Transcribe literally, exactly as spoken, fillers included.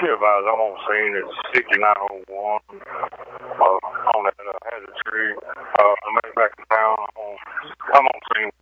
Yeah, guys, I'm on scene at sixty-nine oh one uh, on that uh, hazard tree. Uh, I made it back in town. I'm on, I'm on scene